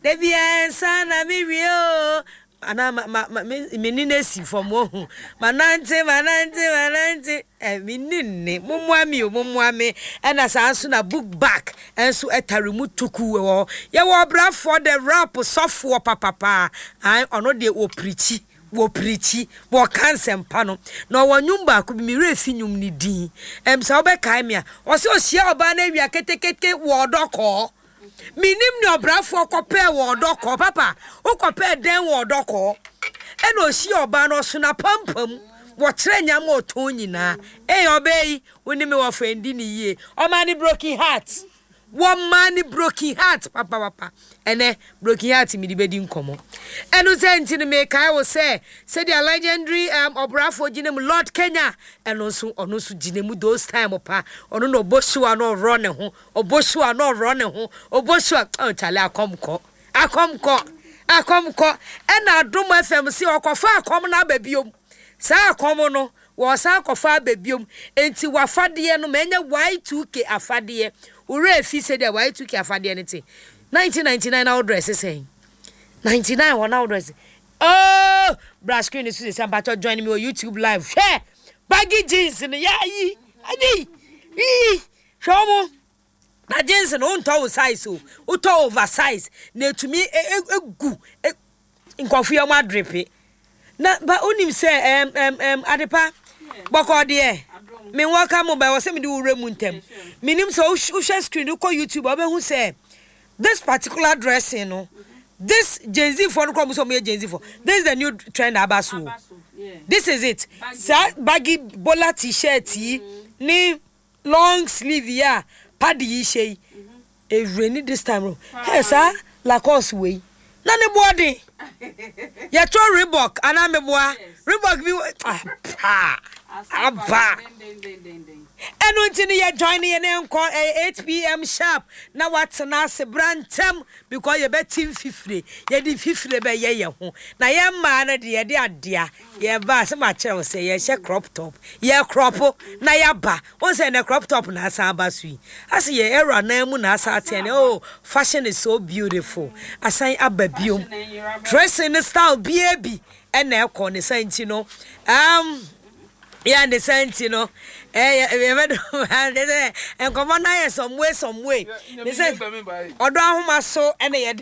Debi sana mi rio. Ana menine si from wo. Manante. Minine mumwami and as answer na book back and so etarimu tuku wo. Ye wo bra for the rap software papa. I ono de wo preachi. Wo cancel pano no wanyumba ku bi mi refi nyum ni din sa obeka me a o se o hia oba na wi aketekete wo odoko minim ni obrafo kope wo odoko papa o kope den wo odoko e no hia oba no so na pampam wo kire nyam o ton nyina obei woni me wo fendi ni yie o man broken heart one man broken heart papa ene broken heart mi di bedi nkomo enu senti ni me kai wo say the legendary obrafo ginem Lord Kenya enu so ono so ginemu those time pa ono no obosua no run ho obosua no run ho obosua chale akomko ena adom fm si okofa akom na babiom sa akom no wo sa akofa babiom enti wafade no menya Y2K afade ure fi say the Y2K afade anything 1999 now dress saying 99 one now dress oh bra screen is say somebody join me on YouTube live share baggy jeans in yayi ani show mo na jeans no unto size o uto oversize na tumi egu nkofu ya ma dripe na ba onim say adepa boko de me welcome mobile was me di ure mu ntem minim so share screen ko YouTube obehu say this particular dressing no this Gen Z for no come so me Gen Z for this is the new trend abasu yeah. This is it baggy bola t-shirt ni long sleeve ya paddy shey e rainy this time hey sir Lacoste way na ne body ya to Reebok ana me boa Reebok bi Abba. Enu ntini ye join ye ne nko 8 p.m. sharp na what na se brantem because ye betim fifre ye di fifre be ye ho na ye ma na de ye de adea ye ba se ma kire se ye she crop top ye crop na ya ba won say na crop top na asa ba sui as ye era na mu na asa ten oh fashion is so beautiful asan ababiom dressing style baby and e ko ne santi no yeah, the sense, you know. And come on, some way. They said, or do I so and